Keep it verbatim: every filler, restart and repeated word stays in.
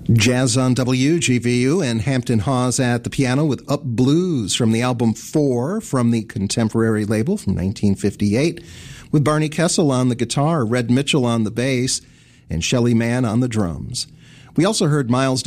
Jazz on W G V U and Hampton Hawes at the piano with Up Blues from the album Four from the Contemporary label from nineteen fifty-eight, with Barney Kessel on the guitar, Red Mitchell on the bass, and Shelley Mann on the drums. We also heard Miles